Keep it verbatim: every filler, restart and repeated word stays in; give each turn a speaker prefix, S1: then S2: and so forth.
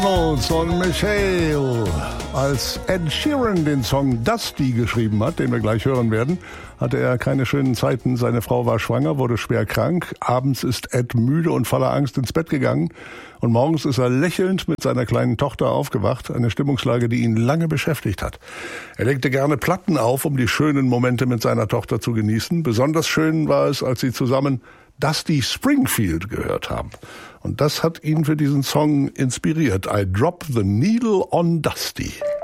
S1: Von Michelle. Als Ed Sheeran den Song Dusty geschrieben hat, den wir gleich hören werden, hatte er keine schönen Zeiten. Seine Frau war schwanger, wurde schwer krank. Abends ist Ed müde und voller Angst ins Bett gegangen. Und morgens ist er lächelnd mit seiner kleinen Tochter aufgewacht. Eine Stimmungslage, die ihn lange beschäftigt hat. Er legte gerne Platten auf, um die schönen Momente mit seiner Tochter zu genießen. Besonders schön war es, als sie zusammen Dusty Springfield gehört haben. Und das hat ihn für diesen Song inspiriert. I Drop the Needle on Dusty.